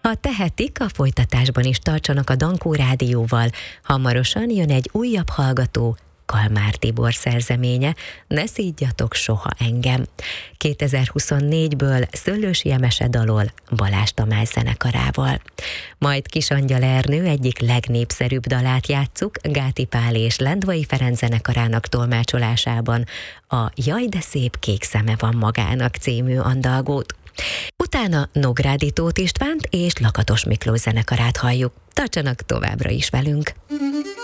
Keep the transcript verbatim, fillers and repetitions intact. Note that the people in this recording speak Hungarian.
Ha tehetik, a folytatásban is tartsanak a Dankó Rádióval. Hamarosan jön egy újabb hallgató, Kalmár Tibor szerzeménye, Ne szídjatok soha engem. kétezer-huszonnégyből Szöllősi Emese dalol Balázs Tamás zenekarával. Majd Kisangyal Ernő egyik legnépszerűbb dalát játsszuk Gáti Pál és Lendvai Ferenc zenekarának tolmácsolásában, a Jaj de szép kék szeme van magának című andalgót. Utána Nógrádi Tóth Istvánt és Lakatos Miklós zenekarát halljuk. Tartsanak továbbra is velünk!